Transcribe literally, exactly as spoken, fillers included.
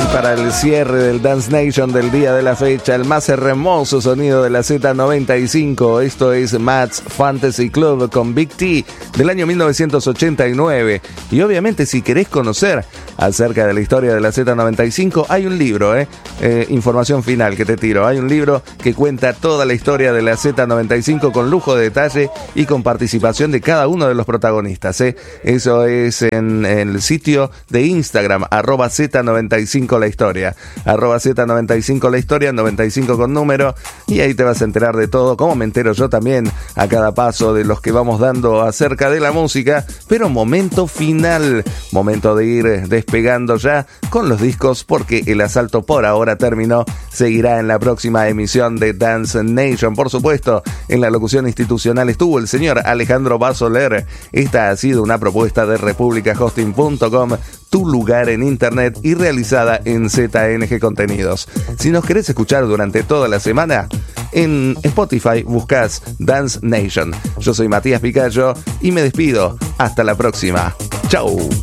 Para el cierre del Dance Nation del día de la fecha, el más hermoso sonido de la Z noventa y cinco. Esto es Matt's Fantasy Club con Big T del año mil novecientos ochenta y nueve. Y obviamente, si querés conocer acerca de la historia de la Z noventa y cinco, hay un libro, eh, eh, información final que te tiro. Hay un libro que cuenta toda la historia de la Z noventa y cinco con lujo de detalle y con participación de cada uno de los protagonistas. Eh. Eso es en, en el sitio de Instagram, arroba Z noventa y cinco la historia, arroba Z noventa y cinco la historia, noventa y cinco con número, y ahí te vas a enterar de todo, como me entero yo también a cada paso de los que vamos dando acerca de la música. Pero momento final, momento de ir despegando ya con los discos, porque el asalto por ahora terminó. Seguirá en la próxima emisión de Dance Nation. Por supuesto, en la locución institucional estuvo el señor Alejandro Basoler. Esta ha sido una propuesta de República Hosting punto com, tu lugar en internet, y realizada en Z N G Contenidos. Si nos querés escuchar durante toda la semana, en Spotify buscás Dance Nation. Yo soy Matías Picayo y me despido. Hasta la próxima. Chau.